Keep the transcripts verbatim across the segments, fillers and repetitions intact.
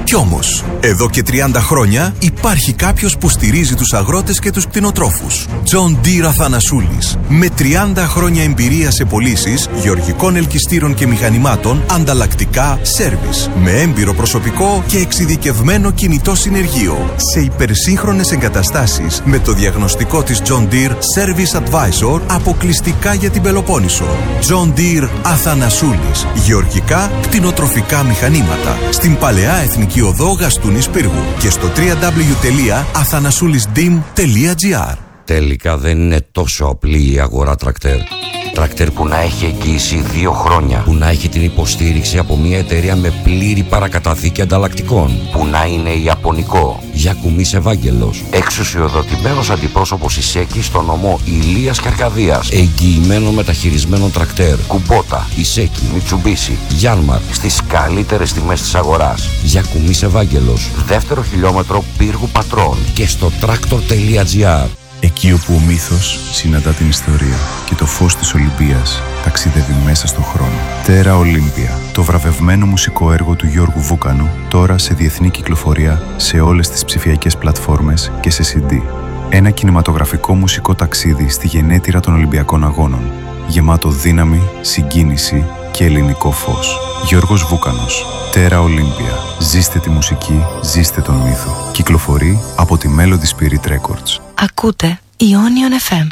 Κι όμως, εδώ και τριάντα χρόνια υπάρχει κάποιος που στηρίζει τους αγρότες και τους κτηνοτρόφους. John Deere Αθανασούλης. Με τριάντα χρόνια εμπειρία σε πωλήσεις γεωργικών ελκυστήρων και μηχανημάτων, ανταλλακτικά, σέρβις. Με έμπειρο προσωπικό και εξειδικευμένο κινητό συνεργείο. Σε υπερσύγχρονες εγκαταστάσεις με το διαγνωστικό της John Deere Service Advisor αποκλειστικά για την Πελοπόννησο. John Deere Αθανασούλης. Γεωργικά, κτηνοτροφικά μηχανήματα. Στην Παλαιά Εθνική Οδό Γαστούνης Πύργου και στο double-u double-u double-u τελεία αθανασούλισdim τελεία gr. Τελικά δεν είναι τόσο απλή η αγορά τρακτέρ. Τρακτέρ που να έχει εγγύηση δύο χρόνια, που να έχει την υποστήριξη από μια εταιρεία με πλήρη παρακαταθήκη ανταλλακτικών, που να είναι ιαπωνικό. Γιακουμής Ευάγγελος, εξουσιοδοτημένος αντιπρόσωπος Ισέκη στο νομό Ηλίας και Αρκαδίας, εγγυημένο μεταχειρισμένο τρακτέρ. Κουμπότα, Ισέκη, Μιτσουμπίσι, Γιάνμαρ, στις καλύτερες τιμές της αγοράς. Γιακουμής Ευάγγελος, δεύτερο χιλιόμετρο Πύργου Πατρών και στο τρακτορ τελεία gr. Εκεί όπου ο μύθος συναντά την ιστορία και το φως της Ολυμπίας ταξιδεύει μέσα στον χρόνο. Τέρα Ολύμπια, το βραβευμένο μουσικό έργο του Γιώργου Βούκανου, τώρα σε διεθνή κυκλοφορία σε όλες τις ψηφιακές πλατφόρμες και σε σι ντι. Ένα κινηματογραφικό μουσικό ταξίδι στη γενέτειρα των Ολυμπιακών Αγώνων, γεμάτο δύναμη, συγκίνηση και ελληνικό φως. Γιώργος Βούκανος, Τέρα Ολύμπια. Ζήστε τη μουσική, ζήστε τον μύθο. Κυκλοφορεί από τη Melody Spirit Records. Ακούτε Ionion εφ εμ.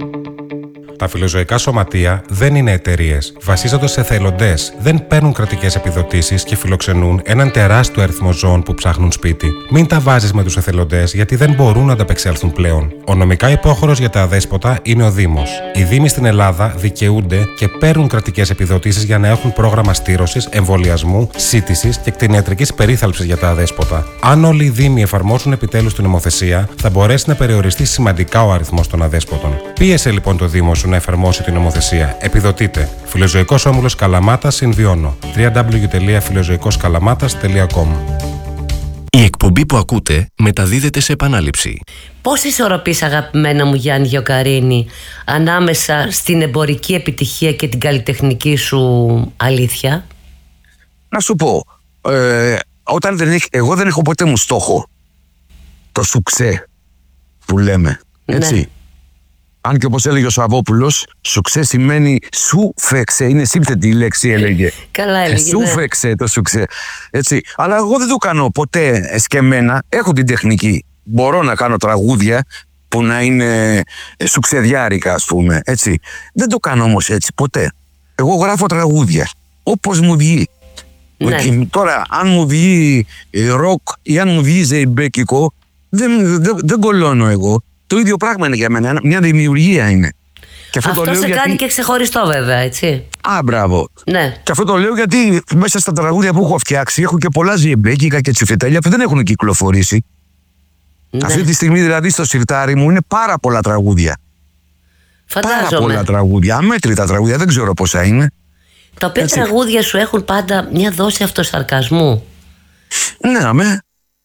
Τα φιλοζωικά σωματεία δεν είναι εταιρείες. Βασίζονται σε εθελοντές, δεν παίρνουν κρατικές επιδοτήσεις και φιλοξενούν έναν τεράστιο αριθμό ζώων που ψάχνουν σπίτι. Μην τα βάζεις με τους εθελοντές, γιατί δεν μπορούν να ανταπεξέλθουν πλέον. Ο νομικά υπόχωρος για τα αδέσποτα είναι ο Δήμος. Οι Δήμοι στην Ελλάδα δικαιούνται και παίρνουν κρατικές επιδοτήσεις για να έχουν πρόγραμμα στήρωσης, εμβολιασμού, σύτησης και κτηνιατρικής περίθαλψης για τα αδέσποτα. Αν όλοι οι Δήμοι εφαρμόσουν επιτέλους την νομοθεσία, θα μπορέσει να περιοριστεί σημαντικά ο αριθμός των αδέσποτων. Πίεσε λοιπόν το Δήμο σου να εφαρμόσει την νομοθεσία. Επιδοτείτε. Φιλοζωικός Όμιλος Καλαμάτας Συνδυώνω. double-u double-u double-u τελεία φιλοζωικός καλαμάτας τελεία com. Η εκπομπή που ακούτε μεταδίδεται σε επανάληψη. Πώς ισορροπείς, αγαπημένα μου Γιάννη Γεωκαρίνη, ανάμεσα στην εμπορική επιτυχία και την καλλιτεχνική σου αλήθεια? Να σου πω, ε, όταν δεν έχ, εγώ δεν έχω ποτέ μου στόχο το σουξέ που λέμε, έτσι. Ναι. Αν και όπως έλεγε ο Σαββόπουλος, σουξέ σημαίνει σου φέξε, είναι σύνθετη η λέξη, έλεγε. Καλά έλεγε. Σου φέξε το σουξέ. Έτσι. Αλλά εγώ δεν το κάνω ποτέ εσκεμμένα. Έχω την τεχνική. Μπορώ να κάνω τραγούδια που να είναι σουξεδιάρικα, ας πούμε. Έτσι. Δεν το κάνω όμως έτσι ποτέ. Εγώ γράφω τραγούδια. Όπως μου βγει. Ναι. Και τώρα, αν μου βγει ροκ ή αν μου βγει ζεϊμπέκικο, δεν, δεν, δεν κολώνω εγώ. Το ίδιο πράγμα είναι για μένα. Μια δημιουργία είναι. Και αυτό αυτό το λέω σε γιατί... κάνει και ξεχωριστό, βέβαια, έτσι. Α, μπράβο. Ναι. Και αυτό το λέω γιατί μέσα στα τραγούδια που έχω φτιάξει έχω και πολλά ζεϊμπέκικα και τσιφετέλια που δεν έχουν κυκλοφορήσει. Ναι. Αυτή τη στιγμή δηλαδή στο σιρτάρι μου είναι πάρα πολλά τραγούδια. Φαντάζομαι. Πάρα πολλά τραγούδια. Αμέτρητα τραγούδια, δεν ξέρω πόσα είναι. Τα οποία έτσι. Τραγούδια σου έχουν πάντα μια δόση αυτοσαρκασμού. Ναι, αμέ.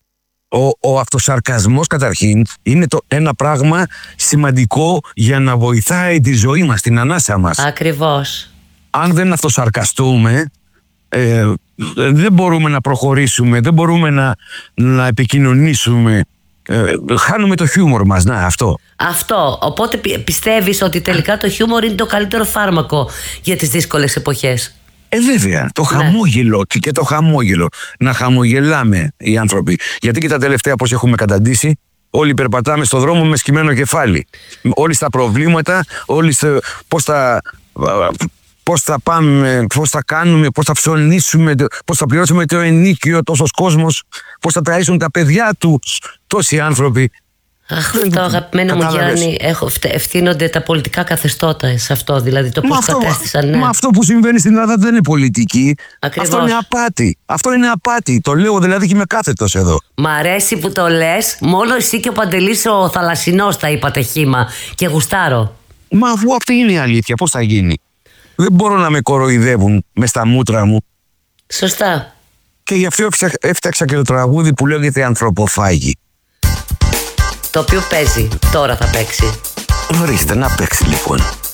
Ο, ο αυτοσαρκασμός καταρχήν είναι το, ένα πράγμα σημαντικό για να βοηθάει τη ζωή μας, την ανάσα μας. Ακριβώς. Αν δεν αυτοσαρκαστούμε, ε, δεν μπορούμε να προχωρήσουμε, δεν μπορούμε να, να επικοινωνήσουμε. Ε, χάνουμε το χιούμορ μας, να αυτό. Αυτό, οπότε πιστεύεις ότι τελικά το χιούμορ είναι το καλύτερο φάρμακο για τις δύσκολες εποχές? Ε, βέβαια, το ναι. χαμόγελο και το χαμόγελο. Να χαμογελάμε οι άνθρωποι. Γιατί και τα τελευταία πώς έχουμε καταντήσει, όλοι περπατάμε στον δρόμο με σκυμμένο κεφάλι. Όλοι στα προβλήματα, όλοι στο, πώς θα, πώς θα πάμε, πώς θα κάνουμε, πώς θα ψωνίσουμε, πώς θα πληρώσουμε το ενίκιο, τόσος κόσμος, πώς θα ταΐσουν τα παιδιά τους, τόσοι άνθρωποι. Αχ, αυτό αγαπημένα μου Γιάννη, έχω, ευθύνονται τα πολιτικά καθεστώτα σε αυτό, δηλαδή το πώς κατέστησαν. Ναι. Μα αυτό που συμβαίνει στην Ελλάδα δεν είναι πολιτική. Ακριβώς. Αυτό είναι απάτη. Αυτό είναι απάτη. Το λέω δηλαδή και είμαι κάθετος εδώ. Μ' αρέσει που το λες. Μόνο εσύ και ο Παντελής ο Θαλασσινός τα είπατε χήμα και γουστάρω. Μα αφού αυτή είναι η αλήθεια, πώς θα γίνει? Δεν μπορώ να με κοροϊδεύουν μες στα μούτρα μου. Σωστά. Και γι' αυτό έφτιαξα και το τραγούδι που λέγεται Ανθρωποφάγη. Το οποίο παίζει, τώρα θα παίξει. Ορίστε, να παίξει λοιπόν.